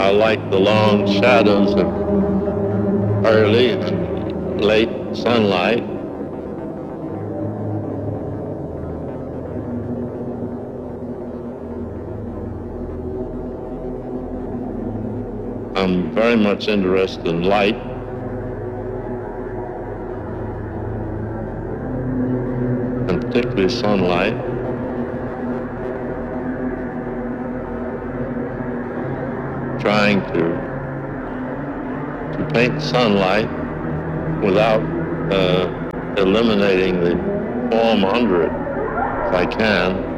I like the long shadows of early and late sunlight. I'm very much interested in light, and particularly sunlight. Trying to paint sunlight without eliminating the form under it, if I can.